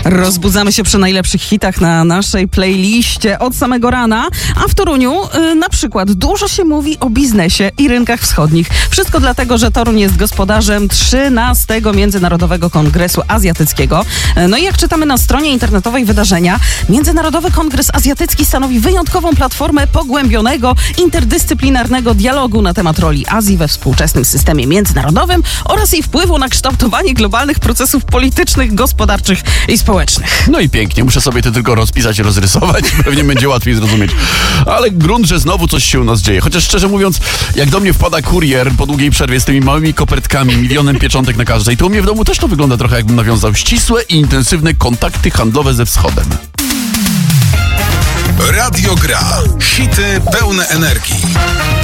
Rozbudzamy się przy najlepszych hitach na naszej playliście od samego rana, a w Toruniu na przykład dużo się mówi o biznesie i rynkach wschodnich. Wszystko dlatego, że Toruń jest gospodarzem 13. Międzynarodowego Kongresu Azjatyckiego. No i jak czytamy na stronie internetowej wydarzenia, Międzynarodowy Kongres Azjatycki stanowi wyjątkową platformę pogłębionego, interdyscyplinarnego dialogu na temat roli Azji we współczesnym systemie międzynarodowym oraz jej wpływu na kształtowanie globalnych procesów politycznych, gospodarczych i społecznych. No i pięknie, muszę sobie to tylko rozpisać, rozrysować i pewnie będzie łatwiej zrozumieć. Ale grunt, że znowu coś się u nas dzieje. Chociaż szczerze mówiąc, jak do mnie wpada kurier po długiej przerwie z tymi małymi kopertkami, milionem pieczątek na każdej, to u mnie w domu też to wygląda trochę, jakbym nawiązał ścisłe i intensywne kontakty handlowe ze wschodem. Radio Gra. Hity pełne energii.